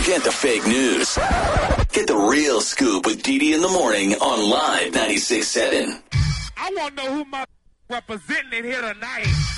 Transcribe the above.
Forget the fake news. Get the real scoop with Dee Dee in the morning on Live 96.7. I want to know who my representing here tonight.